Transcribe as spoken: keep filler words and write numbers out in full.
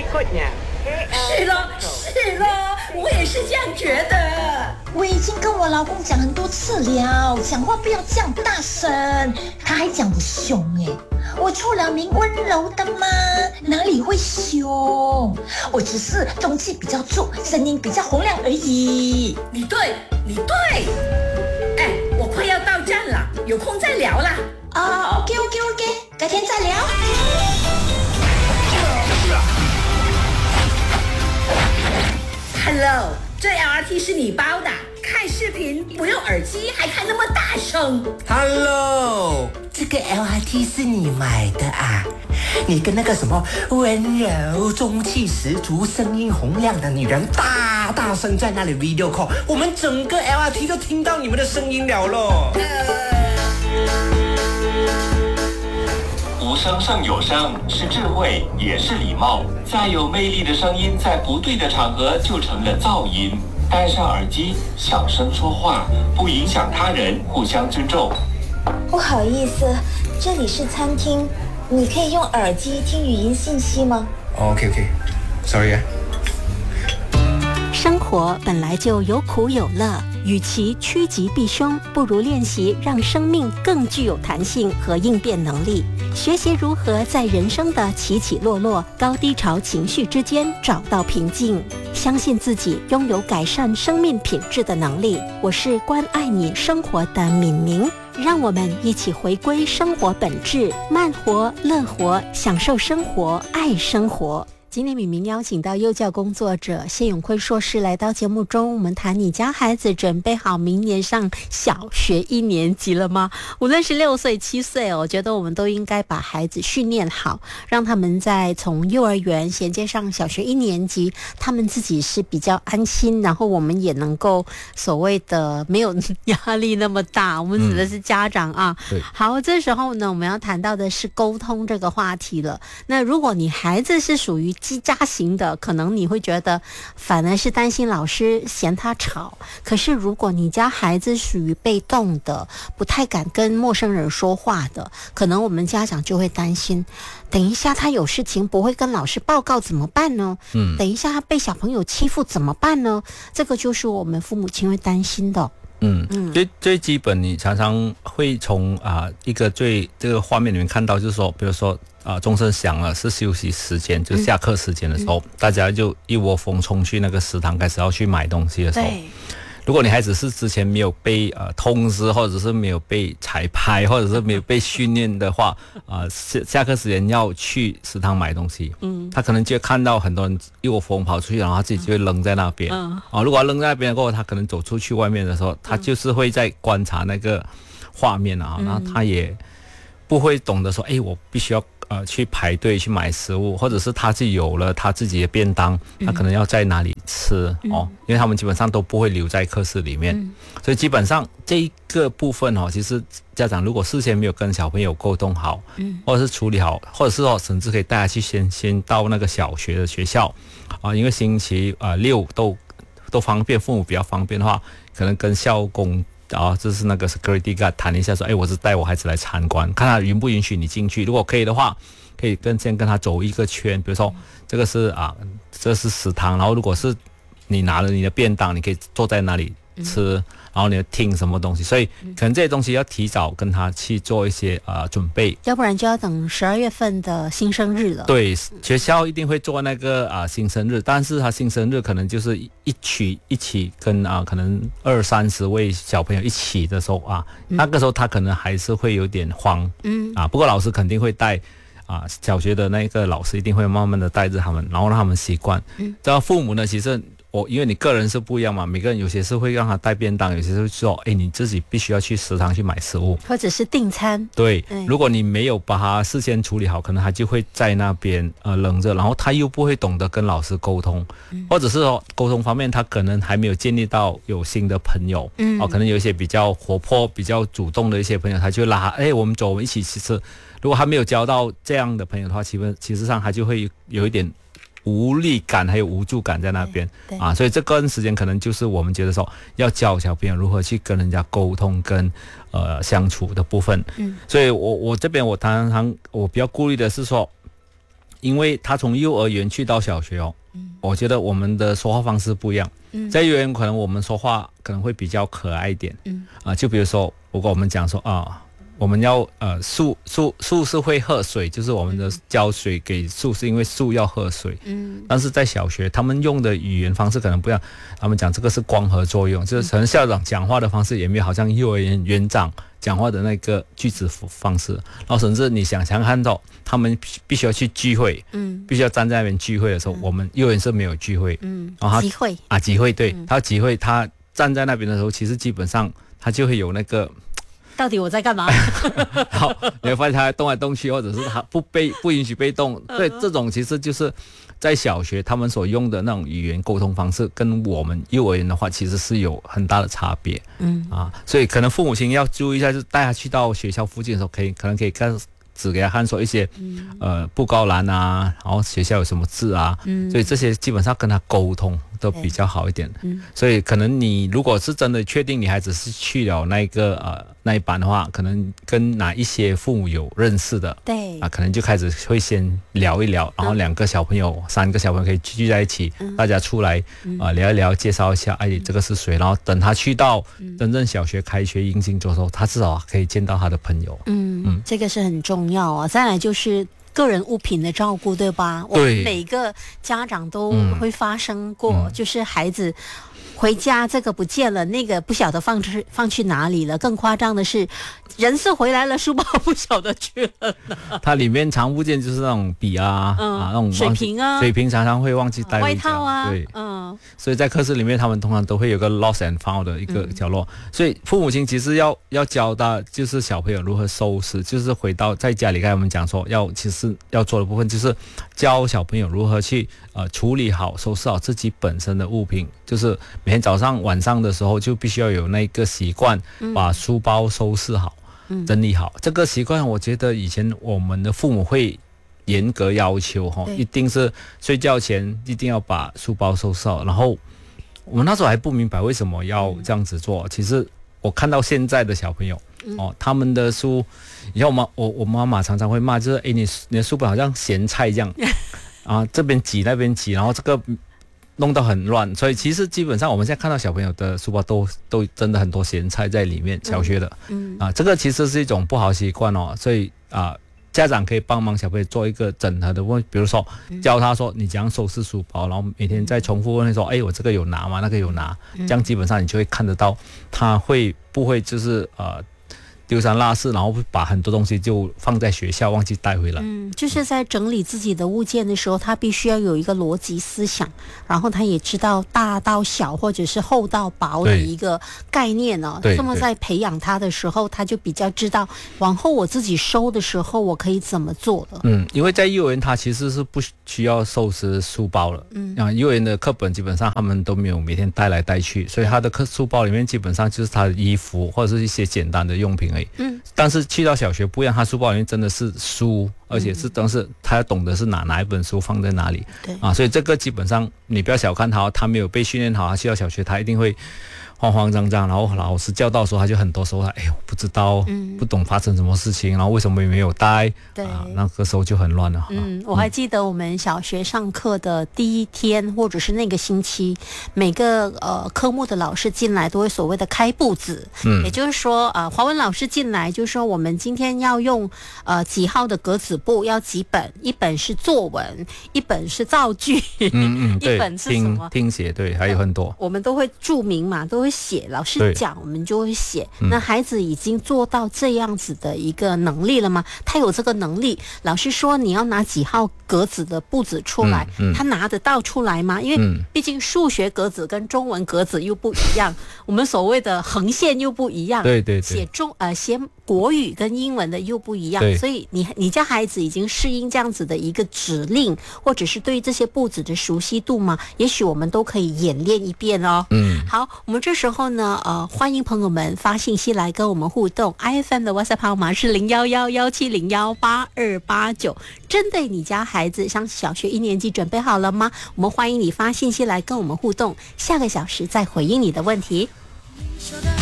是咯，是咯，我也是这样觉得。 我已经跟我老公讲很多次了，讲话不要这样大声，他还讲我凶哎。我出了名温柔的吗？哪里会凶？我只是中气比较足，声音比较洪亮而已。 你对，你对。哎，我快要到站了，有空再聊啦。 啊 ，OK OK OK， 改天再聊。 Hello， 这 L R T 是你包的，看视频不用耳机还看那么大声。 Hello， 这个 L R T 是你买的啊？你跟那个什么温柔、中气十足、声音洪亮的女人大大声在那里 video call， 我们整个 L R T 都听到你们的声音了咯。 无声胜有声，是智慧，也是礼貌。再有魅力的声音，在不对的场合就成了噪音。戴上耳机，小声说话，不影响他人，互相尊重。 不好意思，这里是餐厅，你可以用耳机听语音信息吗？ OK OK， sorry 啊。 生活本来就有苦有乐，与其趋吉避凶，不如练习让生命更具有弹性和应变能力。学习如何在人生的起起落落、高低潮情绪之间找到平静，相信自己拥有改善生命品质的能力。我是关爱你生活的敏明，让我们一起回归生活本质，慢活、乐活，享受生活，爱生活。今天敏明邀请到幼教工作者谢永坤硕士来到节目中，我们谈你家孩子准备好明年上小学一年级了吗？无论是六岁七岁，我觉得我们都应该把孩子训练好，让他们在从幼儿园衔接上小学一年级，他们自己是比较安心，然后我们也能够所谓的没有压力那么大，我们指的是家长啊、嗯、好，这时候呢我们要谈到的是沟通这个话题了。那如果你孩子是属于叽喳型的，可能你会觉得反而是担心老师嫌他吵。可是如果你家孩子属于被动的，不太敢跟陌生人说话的，可能我们家长就会担心，等一下他有事情不会跟老师报告怎么办呢？嗯，等一下他被小朋友欺负怎么办呢？这个就是我们父母亲会担心的。 嗯嗯，最最基本，你常常会从啊、呃、一个最这个画面里面看到，就是说，比如说啊、呃、钟声响了，是休息时间，就下课时间的时候、嗯，大家就一窝蜂冲去那个食堂，开始要去买东西的时候。如果你孩子是之前没有被呃通知，或者是没有被彩排，或者是没有被训练的话，啊、呃、下下课时间要去食堂买东西，嗯，他可能就会看到很多人一窝蜂跑出去，然后他自己就会扔在那边，嗯，啊、呃，如果他扔在那边过后，他可能走出去外面的时候，他就是会在观察那个画面啊，然后他也不会懂得说，哎，我必须要。呃，去排队去买食物，或者是他自己有了他自己的便当，他可能要在哪里吃、嗯、哦，因为他们基本上都不会留在课室里面、嗯，所以基本上这一个部分哦，其实家长如果事先没有跟小朋友沟通好，嗯，或者是处理好，或者是说甚至可以带他去先先到那个小学的学校啊，因为星期啊、呃、六都都方便，父母比较方便的话，可能跟校工。然后这是那个 security guard 谈一下说，哎，我是带我孩子来参观，看他允不允许你进去。如果可以的话，可以跟先跟他走一个圈，比如说这个是啊，这是食堂，然后如果是你拿了你的便当，你可以坐在那里吃，嗯、然后你要听什么东西，所以可能这些东西要提早跟他去做一些呃准备， 要不然就要等十二月份的新生日了。 对，学校一定会做那个啊、呃、新生日，但是他新生日可能就是一起一起跟啊、呃、可能二三十位小朋友一起的时候啊、嗯，那个时候他可能还是会有点慌，嗯啊，不过老师肯定会带。啊，小学的那个老师一定会慢慢的带着他们，然后让他们习惯。嗯，这样父母呢，其实我因为你个人是不一样嘛，每个人有些是会让他带便当，有些是说，哎，你自己必须要去食堂去买食物， 或者是订餐。 对，如果你没有把他事先处理好，可能他就会在那边呃冷着，然后他又不会懂得跟老师沟通，嗯、或者是说沟通方面他可能还没有建立到有新的朋友，嗯，哦，可能有一些比较活泼、比较主动的一些朋友，他就拉，哎，我们走，我们一起去吃。如果还没有交到这样的朋友的话，其实其实上他就会有一点无力感，还有无助感在那边啊，所以这段时间可能就是我们觉得说要教小朋友如何去跟人家沟通跟呃相处的部分。嗯，所以我我这边我常常我比较顾虑的是说， 因为他从幼儿园去到小学哦，嗯，我觉得我们的说话方式不一样。嗯，在幼儿园可能我们说话可能会比较可爱一点。嗯，啊、呃，就比如说，如果我们讲说啊。我们要呃树树树是会喝水，就是我们的浇水给树，是因为树要喝水。嗯，但是在小学他们用的语言方式可能不一样，他们讲这个是光合作用，就是可能校长讲话的方式也没有好像幼儿园园长讲话的那个句子方式，然后甚至你想想看到他们必须要去聚会，嗯，必须要站在那边聚会的时候，嗯、我们幼儿园是没有聚会，嗯，然后他集会啊集会对，嗯、他集会他站在那边的时候，其实基本上他就会有那个。 到底我在干嘛？ 好，你会发现他动来动去，或者是他不被不允许被动。对，这种其实就是在小学他们所用的那种语言沟通方式，跟我们幼儿园的话，其实是有很大的差别。嗯啊，所以可能父母亲要注意一下，就是带他去到学校附近的时候，可以可能可以看。只给他看说一些、嗯、呃布告栏啊，然后学校有什么字啊，嗯、所以这些基本上跟他沟通都比较好一点。嗯、所以可能你如果是真的确定你孩子是去了那个呃那一班的话，可能跟哪一些父母有认识的， 对啊，可能就开始会先聊一聊，然后两个小朋友、嗯、三个小朋友可以聚在一起，嗯、大家出来啊、呃、聊一聊，介绍一下，哎，这个是谁？然后等他去到真正小学开学迎新周的时候，他至少可以见到他的朋友。 嗯嗯，这个是很重要。要啊，再来就是个人物品的照顾，对吧？ 对， 我们每个家长都会发生过，嗯、就是孩子回家这个不见了，那个不晓得放去放去哪里了。更夸张的是，人是回来了，书包不晓得去了呢。 它里面常不见就是那种笔啊，嗯、啊那种水瓶啊， 水瓶常常会忘记带回家， 外套啊， 对， 嗯， 所以在课室里面，他们通常都会有个 lost and found 的一个角落。嗯、所以父母亲其实要要教他，就是小朋友如何收拾，就是回到在家里，刚才我们讲说要其实要做的部分，就是教小朋友如何去呃处理好、收拾好自己本身的物品，就是每天早上、晚上的时候就必须要有那个习惯，把书包收拾好。嗯、整理好这个习惯，我觉得以前我们的父母会严格要求哈，一定是睡觉前一定要把书包收拾好。然后我们那时候还不明白为什么要这样子做。嗯、其实我看到现在的小朋友、嗯、哦，他们的书，以前我妈我我妈妈常常会骂，就是哎你你的书本好像咸菜这样啊，这边挤那边挤，然后这个。弄到很乱，所以其实基本上我们现在看到小朋友的书包都都真的很多咸菜在里面，小学的，嗯，嗯啊，这个其实是一种不好习惯哦，所以啊，家长可以帮忙小朋友做一个整合的问，比如说教他说你怎样收拾书包，然后每天再重复问说，哎，我这个有拿吗？那个有拿，这样基本上你就会看得到他会不会就是呃。丢三落四，然后把很多东西就放在学校，忘记带回来。 嗯，就是在整理自己的物件的时候，他必须要有一个逻辑思想，然后他也知道大到小或者是厚到薄的一个概念哦。 对。 那么在培养他的时候，他就比较知道往后我自己收的时候，我可以怎么做了。 嗯，因为在幼儿园他其实是不需要收拾书包了。嗯。啊，幼儿园的课本基本上他们都没有每天带来带去，所以他的课书包里面基本上就是他的衣服或者是一些简单的用品。嗯，但是去到小学不一样，他书包里面真的是书，而且是真是他懂得是哪哪一本书放在哪里，对啊，所以这个基本上你不要小看他，他没有被训练好，他去到小学他一定会慌慌张张，然后老师教到的时候，他就很多时候他哎我不知道、嗯，不懂发生什么事情，然后为什么没有带，对啊，那个时候就很乱了。 嗯，我还记得我们小学上课的第一天，或者是那个星期，每个呃科目的老师进来都会所谓的开布子，嗯，也就是说呃华文老师进来就说我们今天要用呃几号的格子布，要几本，一本是作文，一本是造句， 嗯嗯， 一本是什么听写，对，还有很多， 我们都会注明嘛，都会写，老师讲我们就会写。那孩子已经做到这样子的一个能力了吗？他有这个能力，老师说你要拿几号格子的布子出来，嗯嗯、他拿得到出来吗？因为毕竟数学格子跟中文格子又不一样，我们所谓的横线又不一样， 对对对， 写中呃写国语跟英文的又不一样，所以你你家孩子已经适应这样子的一个指令，或者是对这些布子的熟悉度吗？也许我们都可以演练一遍哦。嗯，好，我们这时候呢，呃，欢迎朋友们发信息来跟我们互动。I F M 的 WhatsApp 号码是零幺幺幺七零幺八二八九。针对你家孩子上小学一年级准备好了吗？我们欢迎你发信息来跟我们互动，下个小时再回应你的问题。